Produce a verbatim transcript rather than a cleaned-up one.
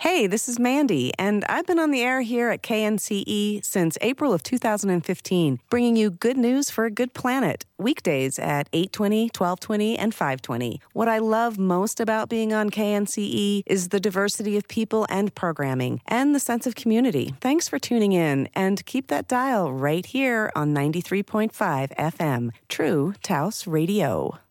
Hey, this is Mandy, and I've been on the air here at K N C E since April of two thousand fifteen, bringing you good news for a good planet, weekdays at eight twenty, twelve twenty, and five twenty. What I love most about being on K N C E is the diversity of people and programming, and the sense of community. Thanks for tuning in, and keep that dial right here on ninety-three point five F M, True Taos Radio.